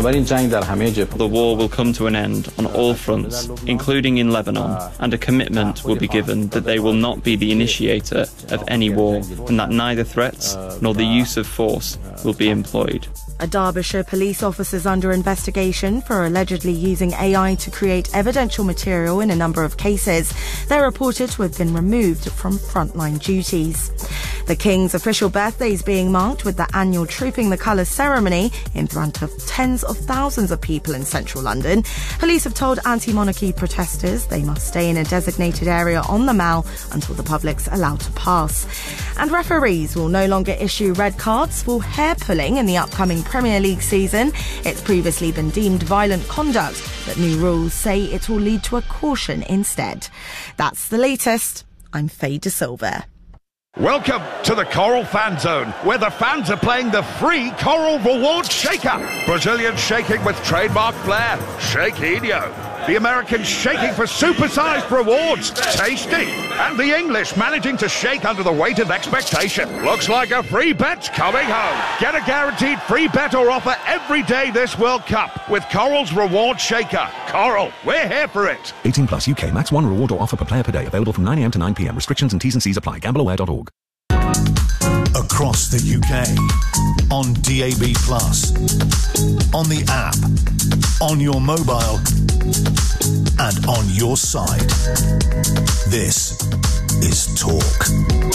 The war will come to an end on all fronts, including in Lebanon, and a commitment will be given that they will not be the initiator of any war, and that neither threats nor the use of force will be employed. A Derbyshire police officer is under investigation for allegedly using AI to create evidential material in a number of cases. They're reported to have been removed from frontline duties. The King's official birthday is being marked with the annual Trooping the Colours ceremony in front of tens of thousands of people in central London. Police have told anti-monarchy protesters they must stay in a designated area on the Mall until the public's allowed to pass. And referees will no longer issue red cards for hair pulling in the upcoming Premier League season. It's previously been deemed violent conduct, but new rules say it will lead to a caution instead. That's the latest. I'm Faye De Silva. Welcome to the Coral Fan Zone, where the fans are playing the free Coral Rewards Shaker. Brazilians shaking with trademark flair, Shaquinho. The Americans shaking for supersized rewards, Tasty. And the English managing to shake under the weight of expectation. Looks like a free bet's coming home. Get a guaranteed free bet or offer every day this World Cup with Coral's Reward Shaker. Coral, we're here for it. 18 plus UK. Max 1 reward or offer per player per day. Available from 9 a.m. to 9 p.m. Restrictions and T's and C's apply. Gambleaware.org. Across the UK, on DAB+, on the app, on your mobile, and on your side. This is Talk.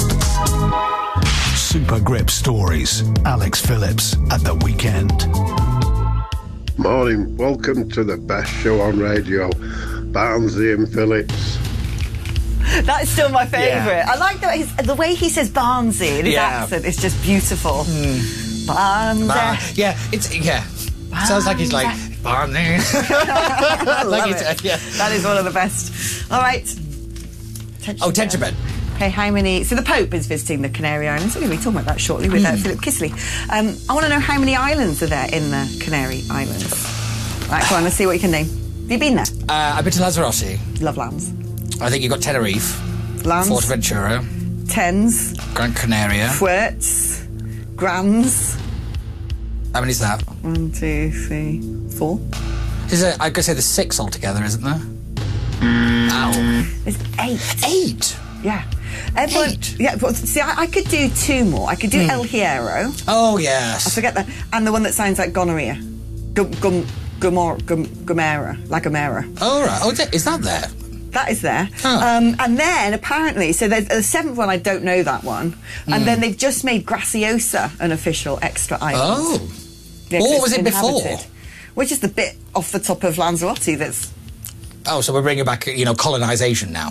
Super Grip Stories. Alex Phillips at the weekend. Morning, welcome to the best show on radio. Barnsley and Phillips. That's still my favourite. I like the way he says Barnsley in his accent. It's just beautiful. Barnsley. Sounds like he's like Barnsley. I love it. That is one of the best. All right. Tension bed. Okay, how many... So the Pope is visiting the Canary Islands. We're going to be talking about that shortly with Philip Kisley. I want to know how many islands are there in the Canary Islands. Right, go on, let's see what you can name. Have you been there? I've been to Lanzarote. Love Lands. I think you've got Tenerife. Lands. Fuerteventura. Tens. Gran Canaria. Fuerts. Grands. How many is that? 1, 2, 3, 4. I could say there's 6 altogether, isn't there? Ow. There's 8. 8? Yeah. Everyone, 8? Yeah, but see, I could do 2 more. I could do El Hierro. Oh, yes. I forget that. And the one that sounds like gonorrhea. Gomera. Like Gomera. Oh, right. Oh, is that there? That is there. And then, apparently, so there's a seventh one, I don't know that one. And then they've just made Graciosa an official extra island. Oh. What was it before? Which is the bit off the top of Lanzarote that's... Oh, so we're bringing back, colonisation now.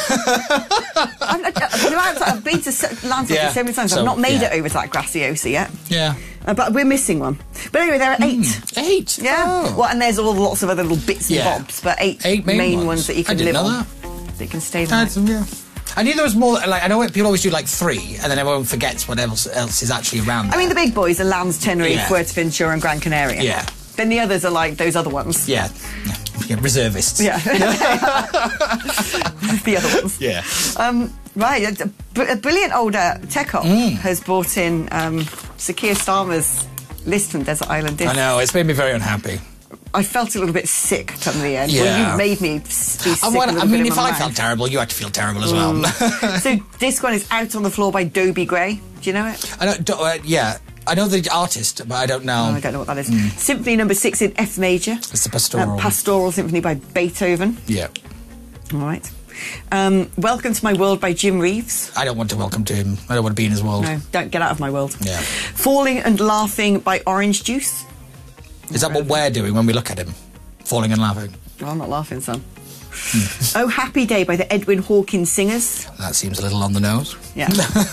I've been to Lanzarote so many times. I've not made it over to that Graciosa yet. Yeah. But we're missing one. But anyway, there are 8. 8? Yeah. Oh. Well, and there's lots of other little bits and bobs, but 8 main ones that you can live on. That can stay there. I knew there was more. I know people always do 3, and then everyone forgets what else is actually around there. I mean, the big boys are Lanz, Tenerife, Fuerteventura, and Gran Canaria. Yeah. Then the others are those other ones. Yeah, reservists. Yeah. The other ones. Yeah. Right, a brilliant old Teco has brought in Sir Keir Starmer's list from Desert Island Discs. I know, it's made me very unhappy. I felt a little bit sick come the end. Yeah. Well, you made me be sick a little I mean, bit if I felt terrible, you had to feel terrible as well. So Disc 1 is Out on the Floor by Dobie Gray. Do you know it? I know the artist, but I don't know. I don't know what that is. Symphony number 6 in F major. It's the Pastoral. Pastoral Symphony by Beethoven. Yeah. All right. Welcome to My World by Jim Reeves. I don't want to welcome to him. I don't want to be in his world. No, don't get out of my world. Yeah. Falling and Laughing by Orange Juice. Is that what we're doing when we look at him? Falling and laughing? Well, I'm not laughing, son. Oh Happy Day by the Edwin Hawkins Singers. That seems a little on the nose. Yeah.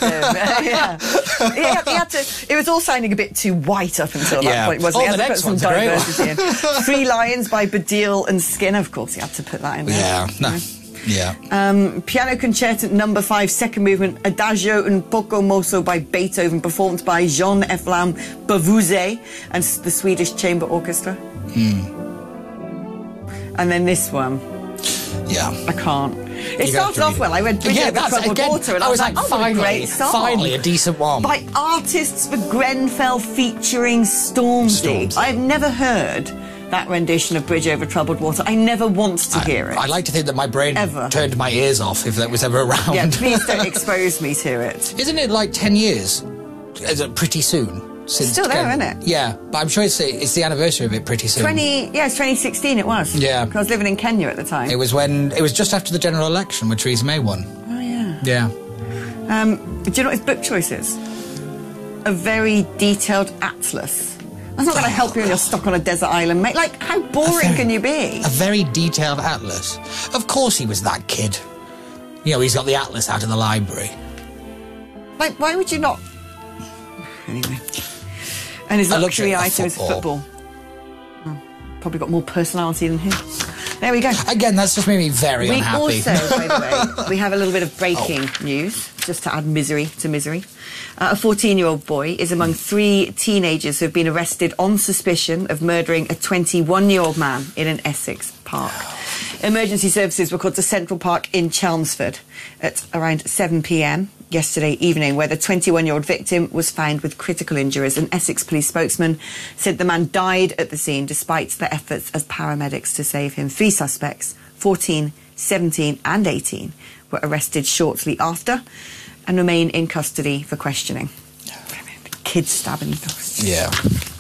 It was all sounding a bit too white up until that point, wasn't it? The next one's a great one. In. 3 Lions by Baddiel and Skinner. Of course, you had to put that in there. Yeah, no. Yeah. Piano Concerto number 5, second movement, Adagio un poco mosso by Beethoven, performed by Jean Ephraim Bavuzet and the Swedish Chamber Orchestra. And then this one. Yeah. I can't. It started off well. I read Bridge Over Troubled Water and I was like, finally a decent one. By Artists for Grenfell featuring Stormzy. I've never heard that rendition of Bridge Over Troubled Water. I never want to hear it. I like to think that my brain turned my ears off if that was ever around. Yeah, please don't expose me to it. Isn't it 10 years? Is it pretty soon? It's still there, isn't it? Yeah, but I'm sure it's the anniversary of it pretty soon. It's 2016 it was. Yeah. Because I was living in Kenya at the time. It was just after the general election when Theresa May won. Oh, yeah. Yeah. Do you know what his book choice is? A very detailed atlas. That's not going to help you when you're stuck on a desert island, mate. How boring can you be? A very detailed atlas. Of course he was that kid. He's got the atlas out of the library. Why would you not... Anyway. And his luxury item is football. Oh, probably got more personality than him. There we go. Again, that's just made me very unhappy. We also, by the way, we have a little bit of breaking news, just to add misery to misery. A 14-year-old boy is among 3 teenagers who have been arrested on suspicion of murdering a 21-year-old man in an Essex park. Emergency services were called to Central Park in Chelmsford at around 7 p.m. yesterday evening, where the 21-year-old victim was found with critical injuries. An Essex police spokesman said the man died at the scene despite their efforts as paramedics to save him. 3 suspects, 14, 17 and 18, were arrested shortly after and remain in custody for questioning. Kids stabbing dogs. Yeah.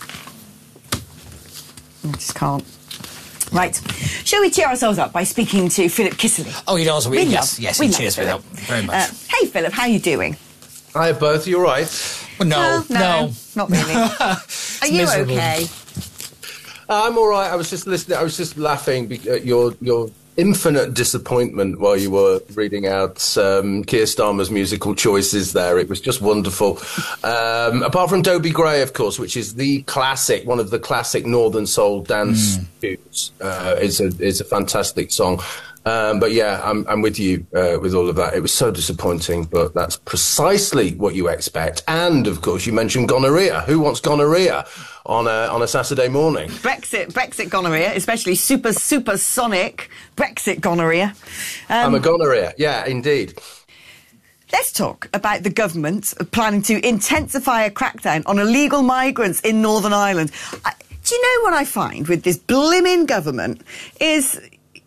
I just can't. Right. Shall we cheer ourselves up by speaking to Philip Kisserly? Oh, he does. Yes, he cheers Philip. Very much. Hey, Philip, how are you doing? Hi, both. You all right? Well, no. Not really. Are you miserable. okay? I'm all right. I was just listening. I was just laughing at your infinite disappointment while you were reading out Keir Starmer's musical choices there. It was just wonderful. Apart from Dobie Gray, of course, which is the classic, one of the classic Northern Soul dance tunes. It's a fantastic song. But yeah, I'm with you with all of that. It was so disappointing, but that's precisely what you expect. And of course, you mentioned gonorrhea. Who wants gonorrhea on a Saturday morning? Brexit gonorrhea, especially supersonic Brexit gonorrhea. I'm a gonorrhea. Yeah, indeed. Let's talk about the government planning to intensify a crackdown on illegal migrants in Northern Ireland. Do you know what I find with this blimmin' government is...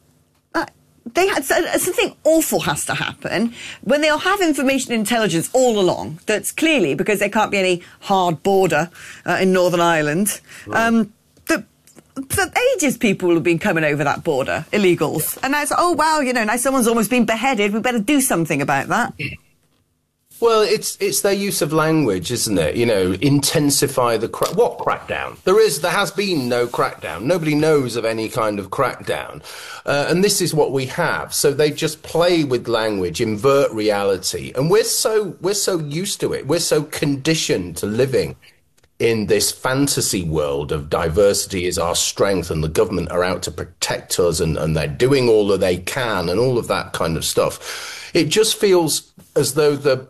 something awful has to happen when they'll have information intelligence all along that's clearly, because there can't be any hard border in Northern Ireland, that for ages people have been coming over that border, illegals. And now it's, oh, well, now someone's almost been beheaded. We better do something about that. Well, it's their use of language, isn't it? Intensify the what crackdown? There has been no crackdown. Nobody knows of any kind of crackdown, and this is what we have. So they just play with language, invert reality, and we're so used to it. We're so conditioned to living in this fantasy world of diversity is our strength, and the government are out to protect us, and they're doing all that they can, and all of that kind of stuff. It just feels as though the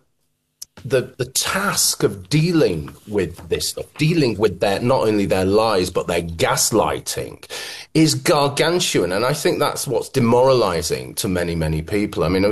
task of dealing with this stuff, dealing with not only their lies, but their gaslighting, is gargantuan. And I think that's what's demoralizing to many, many people. I mean,